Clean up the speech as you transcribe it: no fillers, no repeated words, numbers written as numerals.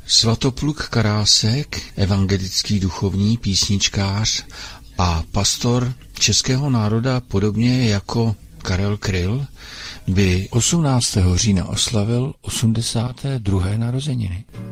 Svatopluk Karásek, evangelický duchovní písničkář a pastor českého národa, podobně jako Karel Kryl, by 18. října oslavil 82. narozeniny.